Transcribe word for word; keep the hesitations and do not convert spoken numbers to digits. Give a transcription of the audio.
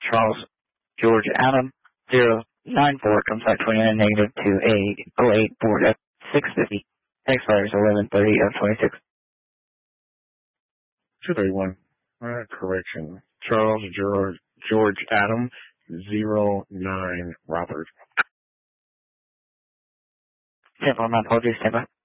Charles George Adam zero nine four comes back twenty-nine negative to a oh eight board at six fifty. Expires eleven thirty of twenty-six. two thirty-one. Alright, correction. Charles George, George Adam zero nine Robert. ten four, my apologies, stand by.